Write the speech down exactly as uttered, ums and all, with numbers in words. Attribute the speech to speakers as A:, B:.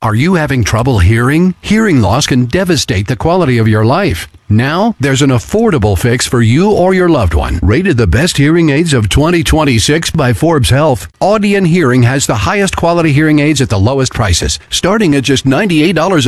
A: Are you having trouble hearing? Hearing loss can devastate the quality of your life. Now, there's an affordable fix for you or your loved one. Rated the best hearing aids of twenty twenty-six by Forbes Health, Audion Hearing has the highest quality hearing aids at the lowest prices, starting at just ninety-eight dollars